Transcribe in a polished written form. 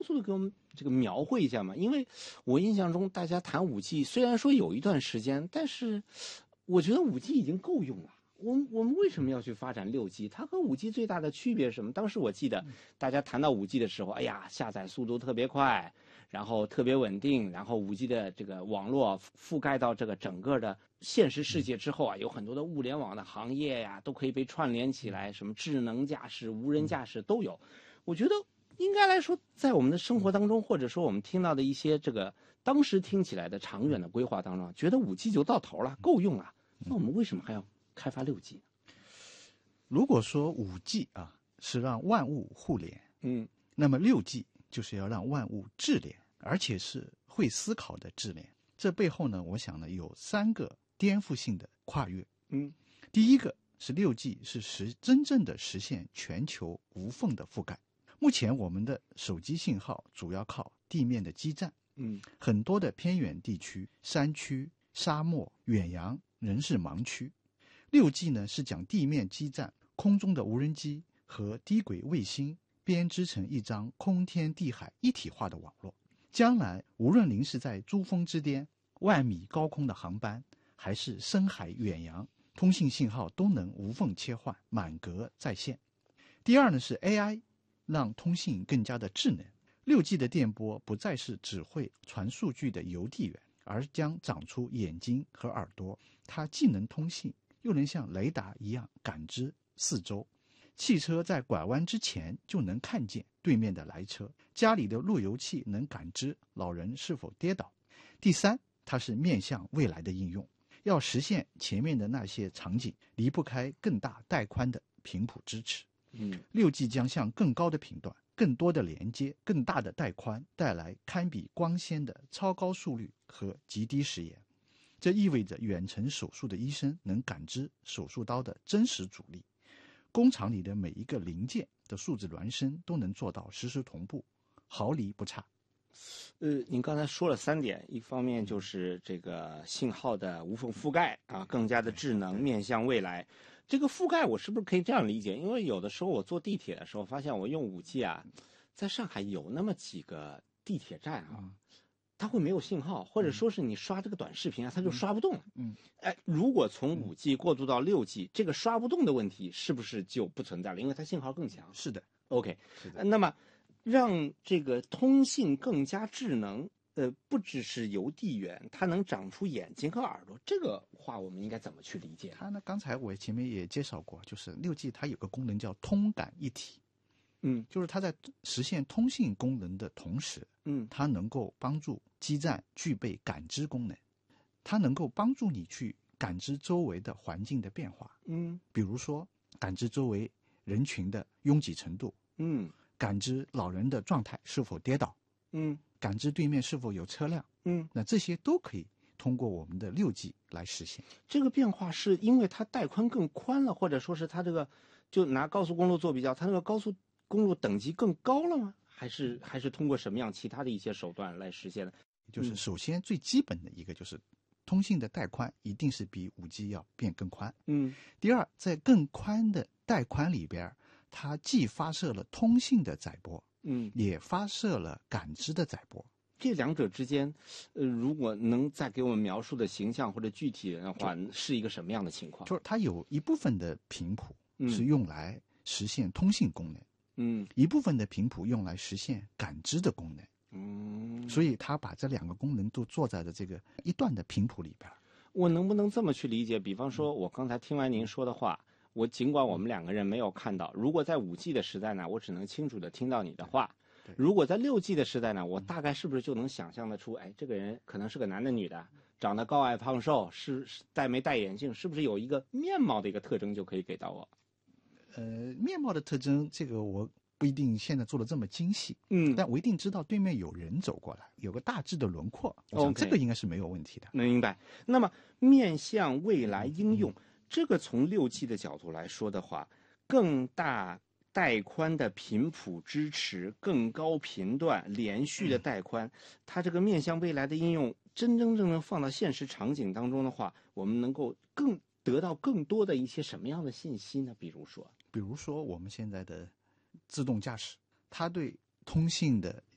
速的给我们这个描绘一下嘛？因为我印象中大家谈5G，虽然说有一段时间，但是我觉得5G 已经够用了。我们为什么要去发展6G？它和5G 最大的区别是什么？当时我记得大家谈到5G 的时候，哎呀，下载速度特别快，然后特别稳定，然后5G 的这个网络覆盖到这个整个的现实世界之后啊，有很多的物联网的行业呀，都可以被串联起来，什么智能驾驶、无人驾驶都有。我觉得应该来说，在我们的生活当中，或者说我们听到的一些这个当时听起来的长远的规划当中，觉得5G 就到头了，够用了。那我们为什么还要开发6G 呢？ 如果说5G 是让万物互联，那么6G 就是要让万物智联，而且是会思考的智联。这背后呢，我想呢有3个颠覆性的跨越。第一个是6G 是真正的实现全球无缝的覆盖。目前我们的手机信号主要靠地面的基站，很多的偏远地区、山区、沙漠、远洋仍是盲区。6G 呢是将地面基站、空中的无人机和低轨卫星编织成一张空天地海一体化的网络。将来无论您是在珠峰之巅、万米高空的航班，还是深海远洋，通信信号都能无缝切换，满格在线。第二呢是 AI， 让通信更加的智能。6G 的电波不再是只会传数据的邮递员，而将长出眼睛和耳朵，它既能通信，又能像雷达一样感知四周。汽车在拐弯之前就能看见对面的来车，家里的路由器能感知老人是否跌倒。第三，它是面向未来的应用，要实现前面的那些场景，离不开更大带宽的频谱支持。6G 将向更高的频段、更多的连接、更大的带宽带来堪比光纤的超高速率和极低时延。这意味着远程手术的医生能感知手术刀的真实阻力，工厂里的每一个零件的数字孪生都能做到实时同步，毫厘不差。 您刚才说了3点，一方面就是这个信号的无缝覆盖啊，更加的智能，面向未来。这个覆盖我是不是可以这样理解？因为有的时候我坐地铁的时候，发现我用5G 在上海有那么几个地铁站它会没有信号，或者说是你刷这个短视频它就刷不动。如果从5G 过渡到6G，这个刷不动的问题是不是就不存在了？因为它信号更强。 是的 ，OK， 是的。 那么让这个通信更加智能，不只是邮递员，它能长出眼睛和耳朵，这个话我们应该怎么去理解？ 它呢，刚才我前面也介绍过，就是 6G 它有个功能叫通感一体。就是它在实现通信功能的同时，它能够帮助基站具备感知功能，它能够帮助你去感知周围的环境的变化。比如说感知周围人群的拥挤程度，感知老人的状态是否跌倒，感知对面是否有车辆，那这些都可以通过我们的6G 来实现。 这个变化是因为它带宽更宽了，或者说是它这个，就拿高速公路做比较，它那个高速公路等级更高了吗？还是通过什么样其他的一些手段来实现的？ 就是首先最基本的一个就是通信的带宽一定是比5G 要变更宽。第二，在更宽的带宽里边，它既发射了通信的载波，也发射了感知的载波。 这两者之间，如果能再给我们描述的形象或者具体的话，是一个什么样的情况？ 就是它有一部分的频谱是用来实现通信功能，一部分的频谱用来实现感知的功能。所以它把这2个功能都做在了这个一段的频谱里边。 我能不能这么去理解？比方说，我刚才听完您说的话，我尽管我们2个人没有看到，如果在5G 的时代呢，我只能清楚的听到你的话。如果在6G 的时代呢，我大概是不是就能想象得出，这个人可能是个男的女的，长得高矮胖瘦，是戴没戴眼镜，是不是有一个面貌的一个特征就可以给到我？ 面貌的特征，这个我不一定现在做的这么精细，但我一定知道对面有人走过来，有个大致的轮廓，我想这个应该是没有问题的。 明白。那么面向未来应用，这个从6G 的角度来说的话，更大带宽的频谱支持，更高频段连续的带宽，它这个面向未来的应用，真正放到现实场景当中的话，我们能够得到更多的一些什么样的信息呢？比如说我们现在的自动驾驶，它对通信的